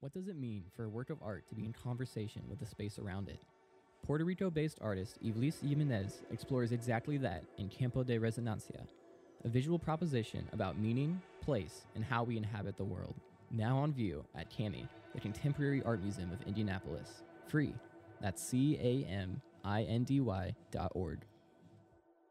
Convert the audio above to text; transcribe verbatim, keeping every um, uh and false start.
What does it mean for a work of art to be in conversation with the space around it? Puerto Rico-based artist Yvlis Jimenez explores exactly that in Campo de Resonancia, a visual proposition about meaning, place, and how we inhabit the world. Now on view at CAMI, the Contemporary Art Museum of Indianapolis. Free. That's C A M I N D Y dot org.